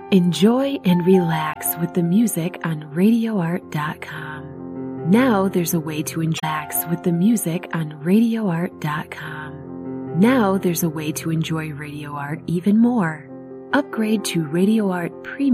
Enjoy and relax with the music on RadioArt.com. Now there's a way to relax with the music on RadioArt.com. Now there's a way to enjoy Radio Art even more. Upgrade to Radio Art Premium